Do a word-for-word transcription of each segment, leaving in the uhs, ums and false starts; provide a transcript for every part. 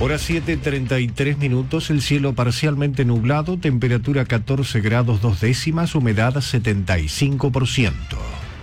Hora siete, treinta y tres minutos, el cielo parcialmente nublado, temperatura catorce grados dos décimas, humedad setenta y cinco por ciento.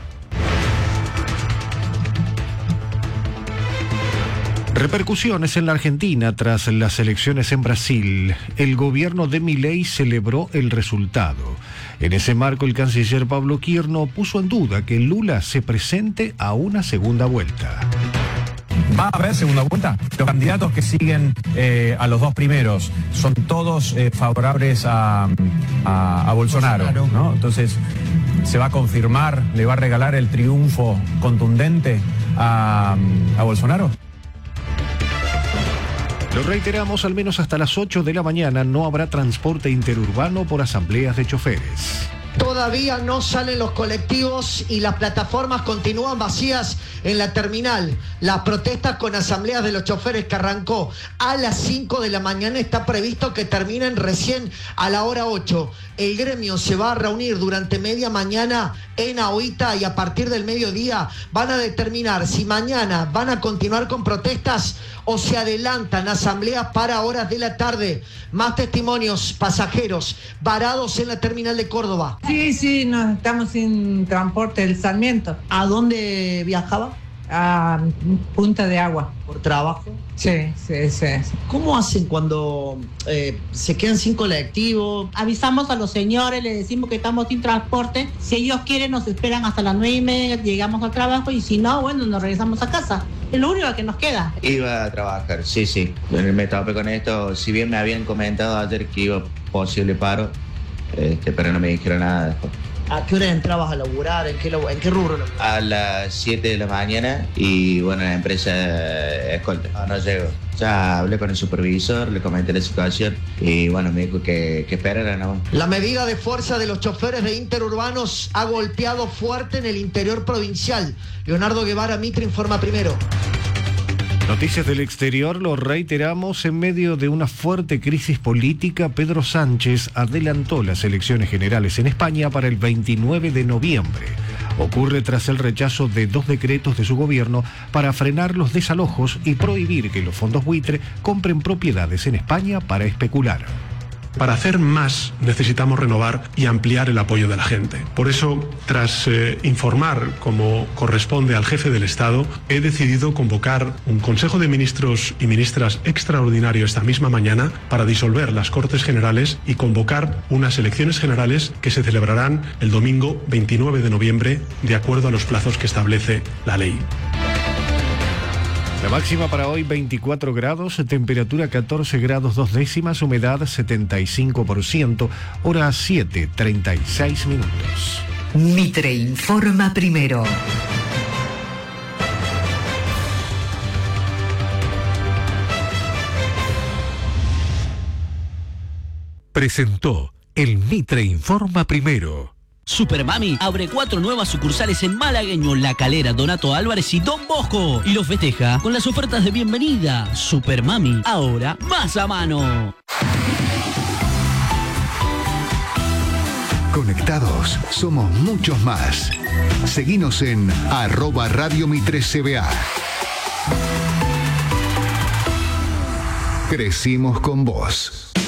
Repercusiones en la Argentina tras las elecciones en Brasil. El gobierno de Milei celebró el resultado. En ese marco, el canciller Pablo Quirno puso en duda que Lula se presente a una segunda vuelta. ¿Va a haber segunda vuelta? Los candidatos que siguen eh, a los dos primeros son todos eh, favorables a, a, a Bolsonaro, Bolsonaro, ¿no? Entonces, ¿se va a confirmar, le va a regalar el triunfo contundente a, a Bolsonaro? Lo reiteramos, al menos hasta las ocho de la mañana no habrá transporte interurbano por asambleas de choferes. Todavía no salen los colectivos y las plataformas continúan vacías en la terminal. Las protestas con asambleas de los choferes que arrancó a las cinco de la mañana está previsto que terminen recién a la hora ocho. El gremio se va a reunir durante media mañana en Ahorita y a partir del mediodía van a determinar si mañana van a continuar con protestas o se adelantan asambleas para horas de la tarde. Más testimonios, pasajeros varados en la terminal de Córdoba. Sí, sí, no, estamos sin transporte del Sarmiento. ¿A dónde viajaba? A Punta de Agua. ¿Por trabajo? Sí, sí, sí. ¿Cómo hacen cuando eh, se quedan sin colectivo? Avisamos a los señores, les decimos que estamos sin transporte. Si ellos quieren, nos esperan hasta las nueve y media, llegamos al trabajo y si no, bueno, nos regresamos a casa. Es lo único que nos queda. Iba a trabajar, sí, sí. Me topé con esto. Si bien me habían comentado ayer que iba posible paro, este, pero no me dijeron nada después. ¿A qué hora entrabas a laburar? ¿En qué, en qué rubro laburabas? A las siete de la mañana y bueno, la empresa escolta. No, no llego. Ya hablé con el supervisor, le comenté la situación y bueno, me dijo que, que esperaran aún. La medida de fuerza de los choferes de interurbanos ha golpeado fuerte en el interior provincial. Leonardo Guevara, Mitre, informa primero. Noticias del exterior, lo reiteramos, en medio de una fuerte crisis política, Pedro Sánchez adelantó las elecciones generales en España para el veintinueve de noviembre. Ocurre tras el rechazo de dos decretos de su gobierno para frenar los desalojos y prohibir que los fondos buitre compren propiedades en España para especular. Para hacer más necesitamos renovar y ampliar el apoyo de la gente. Por eso, tras eh, informar como corresponde al jefe del Estado, he decidido convocar un Consejo de Ministros y Ministras extraordinario esta misma mañana para disolver las Cortes Generales y convocar unas elecciones generales que se celebrarán el domingo veintinueve de noviembre, de acuerdo a los plazos que establece la ley. La máxima para hoy veinticuatro grados, temperatura catorce grados dos décimas, humedad setenta y cinco por ciento, hora siete, treinta y seis minutos. Mitre informa primero. Presentó el Mitre informa primero. Supermami abre cuatro nuevas sucursales en Malagueño, La Calera, Donato Álvarez y Don Bosco. Y los festeja con las ofertas de bienvenida. Supermami, ahora más a mano. Conectados, somos muchos más. Seguinos en arroba Radio Mitre C B A. Crecimos con vos.